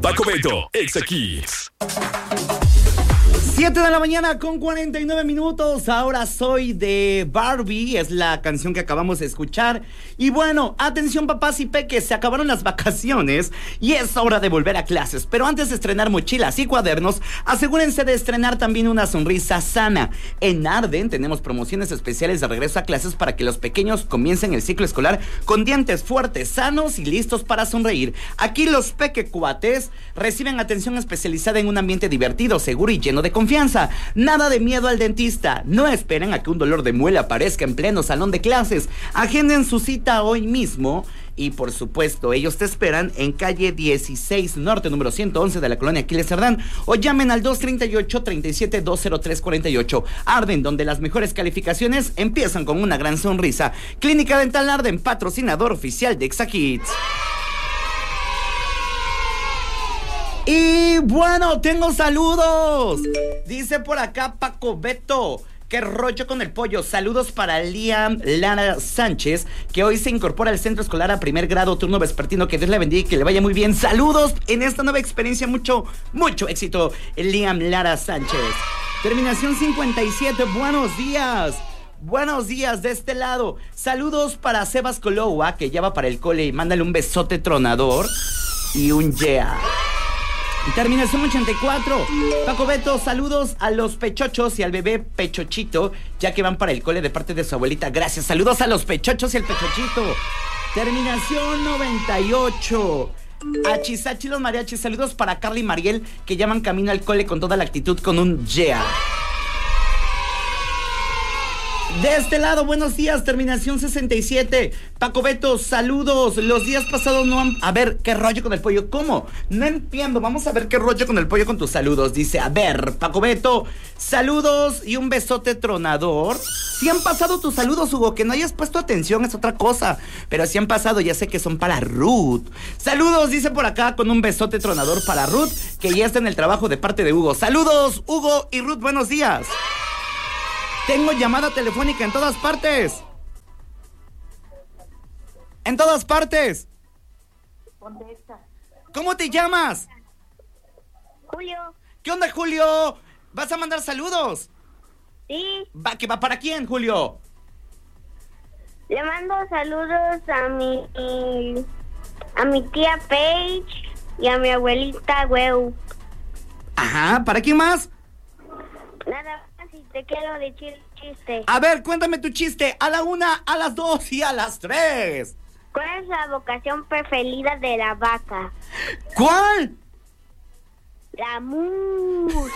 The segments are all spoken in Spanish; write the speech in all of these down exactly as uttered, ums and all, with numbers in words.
Paco Beto, Exa Kids. siete de la mañana con cuarenta y nueve minutos. Ahora soy de Barbie, es la canción que acabamos de escuchar. Y bueno, atención papás y peques, se acabaron las vacaciones y es hora de volver a clases. Pero antes de estrenar mochilas y cuadernos, asegúrense de estrenar también una sonrisa sana. En Arden tenemos promociones especiales de regreso a clases para que los pequeños comiencen el ciclo escolar con dientes fuertes, sanos y listos para sonreír. Aquí los pequecuates reciben atención especializada en un ambiente divertido, seguro y lleno de confianza. Confianza, nada de miedo al dentista. No esperen a que un dolor de muela aparezca en pleno salón de clases. Agenden su cita hoy mismo. Y por supuesto, ellos te esperan en calle dieciséis Norte, número ciento once de la colonia Aquiles Cerdán. O llamen al dos treinta y ocho, treinta y siete, dos cero tres cuarenta y ocho. Arden, donde las mejores calificaciones empiezan con una gran sonrisa. Clínica Dental Arden, patrocinador oficial de Exa Kids. Y bueno, tengo saludos. Dice por acá Paco Beto, qué rollo con el pollo. Saludos para Liam Lara Sánchez, que hoy se incorpora al centro escolar a primer grado, turno vespertino. Que Dios le bendiga y que le vaya muy bien. Saludos en esta nueva experiencia. Mucho, mucho éxito, Liam Lara Sánchez. Terminación cincuenta y siete, buenos días. Buenos días de este lado. Saludos para Sebas Coloa, que ya va para el cole, y mándale un besote tronador y un yeah. Terminación ochenta y cuatro. Paco Beto, saludos a los pechochos y al bebé Pechochito, ya que van para el cole de parte de su abuelita. Gracias, saludos a los pechochos y el Pechochito. Terminación noventa y ocho. Achisachi los mariachis, saludos para Carly y Mariel, que ya van camino al cole con toda la actitud, con un yeah. De este lado, buenos días, terminación sesenta y siete. Paco Beto, saludos. Los días pasados no han... A ver, ¿qué rollo con el pollo? ¿Cómo? No entiendo. Vamos a ver qué rollo con el pollo con tus saludos. Dice, a ver, Paco Beto, saludos y un besote tronador. Si han pasado tus saludos, Hugo, que no hayas puesto atención es otra cosa. Pero si han pasado, ya sé que son para Ruth. Saludos, dice por acá, con un besote tronador para Ruth, que ya está en el trabajo de parte de Hugo. Saludos, Hugo y Ruth, buenos días. Tengo llamada telefónica en todas partes. En todas partes. Contesta. ¿Cómo te llamas? Julio. ¿Qué onda, Julio? ¿Vas a mandar saludos? Sí. Va, ¿que va para quién, Julio? Le mando saludos a mi a mi tía Paige y a mi abuelita Weu. Ajá, ¿para quién más? Nada más, y te quiero decir chiste. A ver, cuéntame tu chiste. A la una, a las dos y a las tres. ¿Cuál es la vocación preferida de la vaca? ¿Cuál? La mus.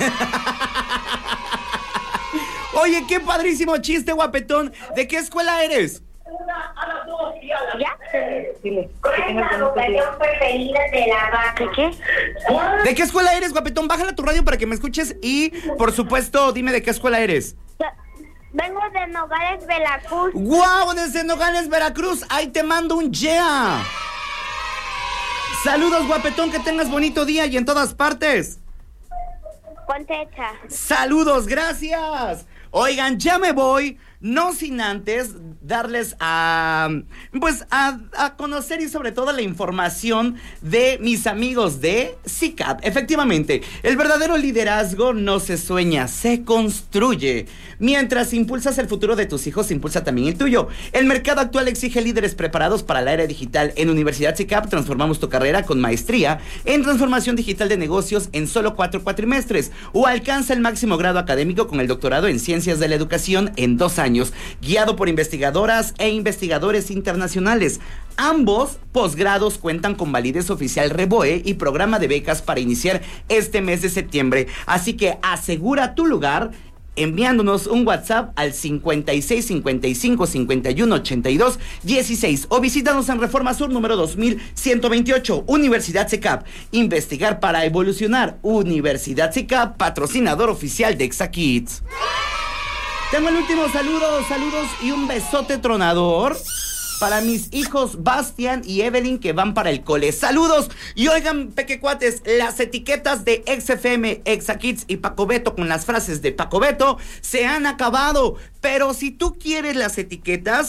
Oye, qué padrísimo chiste, guapetón. ¿De qué escuela eres? ¿Ya? ¿Cuál es la vocación preferida de la vaca? ¿De qué? ¿De qué escuela eres, guapetón? Bájala tu radio para que me escuches y, por supuesto, dime de qué escuela eres. Vengo de Nogales, Veracruz. ¡Guau! Desde Nogales, Veracruz. Ahí te mando un yeah. Saludos, guapetón, que tengas bonito día y en todas partes. Contesta. Saludos, gracias. Oigan, ya me voy, no sin antes darles a, pues a, a conocer y sobre todo la información de mis amigos de S I C A P. Efectivamente, el verdadero liderazgo no se sueña, se construye. Mientras impulsas el futuro de tus hijos, impulsa también el tuyo. El mercado actual exige líderes preparados para la era digital. En Universidad S I C A P transformamos tu carrera con maestría en transformación digital de negocios en solo cuatro cuatrimestres, o alcanza el máximo grado académico con el doctorado en ciencias de la educación en dos años, guiado por investigadoras e investigadores internacionales. Ambos posgrados cuentan con validez oficial REBOE y programa de becas para iniciar este mes de septiembre. Así que asegura tu lugar enviándonos un WhatsApp al cincuenta y seis, cincuenta y cinco, cincuenta y uno, ochenta y dos, dieciséis o visítanos en Reforma Sur número dos mil ciento veintiocho, Universidad S I C A P. Investigar para evolucionar. Universidad S I C A P, patrocinador oficial de Exa Kids. Tengo el último saludo, saludos y un besote tronador para mis hijos Bastian y Evelyn, que van para el cole. ¡Saludos! Y oigan, pequecuates, las etiquetas de X F M, Exa Kids y Paco Beto con las frases de Paco Beto se han acabado. Pero si tú quieres las etiquetas,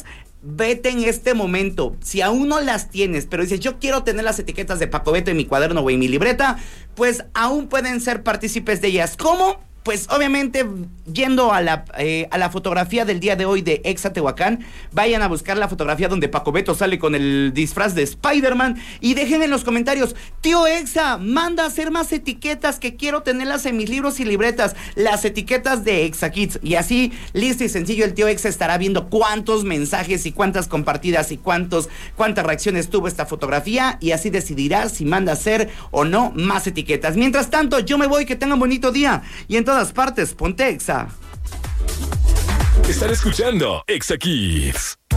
vete en este momento. Si aún no las tienes, pero dices, yo quiero tener las etiquetas de Paco Beto en mi cuaderno o en mi libreta, pues aún pueden ser partícipes de ellas. ¿Cómo? Pues obviamente yendo a la, eh, a la fotografía del día de hoy de Exa Tehuacán, vayan a buscar la fotografía donde Paco Beto sale con el disfraz de Spider-Man y dejen en los comentarios, tío Exa, manda a hacer más etiquetas que quiero tenerlas en mis libros y libretas, las etiquetas de Exa Kids, y así, listo y sencillo, el tío Exa estará viendo cuántos mensajes y cuántas compartidas y cuántos, cuántas reacciones tuvo esta fotografía, y así decidirá si manda a hacer o no más etiquetas. Mientras tanto, yo me voy, que tengan bonito día, y entonces todas partes, ponte Exa. Están escuchando Exa Kids.